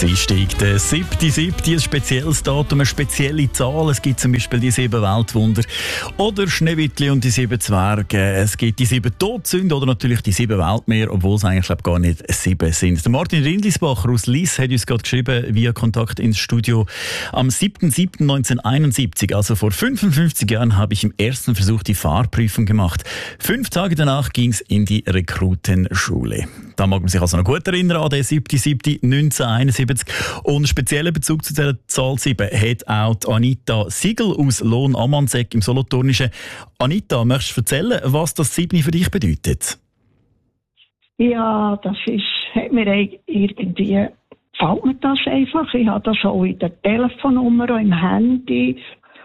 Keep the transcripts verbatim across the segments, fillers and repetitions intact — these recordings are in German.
Dienstag, der siebter siebter ein spezielles Datum, eine spezielle Zahl. Es gibt zum Beispiel die sieben Weltwunder oder Schneewittli und die sieben Zwerge. Es gibt die sieben Todsünden oder natürlich die sieben Weltmeere, obwohl es eigentlich glaub, gar nicht sieben sind. Der Martin Rindlisbacher aus Lies hat uns gerade geschrieben, via Kontakt ins Studio. Am siebter siebter neunzehnhunderteinundsiebzig, also vor fünfundfünfzig Jahren, habe ich im ersten Versuch die Fahrprüfung gemacht. Fünf Tage danach ging es in die Rekrutenschule. Da mag man sich also noch gut erinnern an den siebter siebter neunzehnhunderteinundsiebzig. Und einen speziellen Bezug zu dieser Zahl sieben hat auch die Anita Siegel aus Lohn-Ammannsegg im Solothurnischen. Anita, möchtest du erzählen, was das sieben für dich bedeutet? Ja, das ist, hat mir irgendwie, gefällt mir das einfach. Ich habe das auch in der Telefonnummer, im Handy,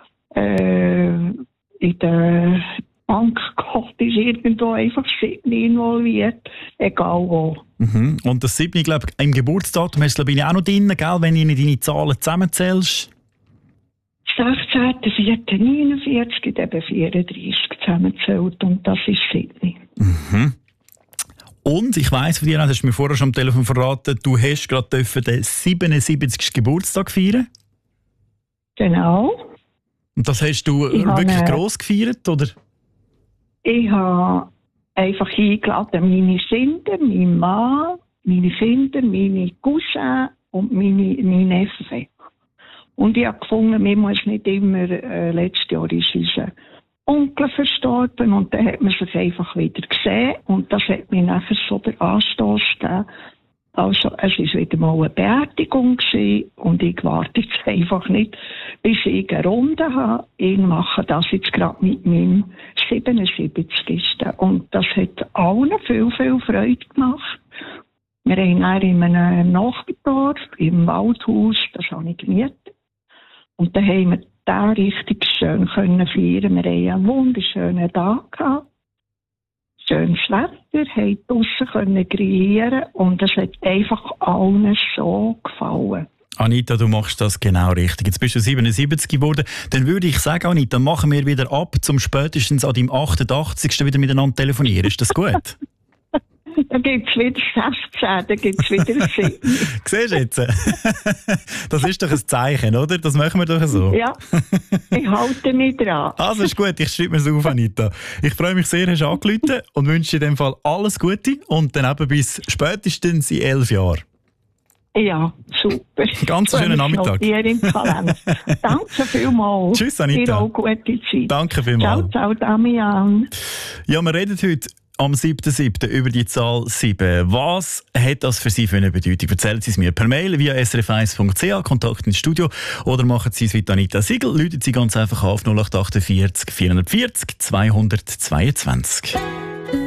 äh, in der Bankcode ist irgendwo einfach sieben involviert, egal wo. Mhm. Und das sieben, ich glaube, im Geburtsdatum hast du glaube ich auch noch drin, gell, wenn du deine Zahlen zusammenzählst? sechzehnter vierter neunundvierzig, ich habe vierunddreißig zusammenzählt und das ist sieben. Mhm. Und ich weiss von dir, das hast du mir vorher schon am Telefon verraten, du hast gerade den siebenundsiebzigsten Geburtstag feiern. Genau. Und das hast du ich wirklich habe, gross gefeiert, oder? Ich habe einfach eingeladen, meine Kinder, mein Mann, meine Kinder, meine Cousins und meine, meine Neffen. Und ich habe gefunden, man muss nicht immer, äh, letztes Jahr ist unser Onkel verstorben und dann hat man sich einfach wieder gesehen und das hat mir nachher so der Anstoß gegeben. Also, es war wieder mal eine Beerdigung gewesen, und ich warte jetzt einfach nicht, bis ich eine Runde habe. Ich mache das jetzt gerade mit meinem siebenundsiebzigsten Und das hat allen viel, viel Freude gemacht. Wir haben dann in einem Nachbardorf, im Waldhaus, das habe ich gemietet. Und dann haben wir da richtig schön können feiern. Wir haben einen wunderschönen Tag gehabt. Schönes Wetter, haben draussen können grillieren und es hat einfach allen so gefallen. Anita, du machst das genau richtig. Jetzt bist du siebenundsiebzig geworden. Dann würde ich sagen, Anita, machen wir wieder ab, zum spätestens an deinem achtundachtzigsten wieder miteinander telefonieren. Ist das gut? Dann gibt es wieder sechzehn, dann gibt es wieder sieben. Siehst du jetzt? Das ist doch ein Zeichen, oder? Das machen wir doch so. Ja, ich halte mich dran. Also ist gut, ich schreibe mir es auf, Anita. Ich freue mich sehr, hast du angerufen und wünsche dir in dem Fall alles Gute und dann eben bis spätestens in elf Jahren. Ja, super. Ganz schönen Nachmittag. Im Kalender. Danke vielmals. Tschüss, Anita. Dir auch gute Zeit. Danke vielmals. Ciao, ciao, Damian. Ja, wir reden heute am siebter siebter über die Zahl sieben. Was hat das für Sie für eine Bedeutung? Erzählen Sie es mir per Mail via s r f eins punkt c h, Kontakt ins Studio, oder machen Sie es wie Anita Siegel, rufen Sie ganz einfach auf null acht vier acht vierhundertvierzig zweihundertzweiundzwanzig.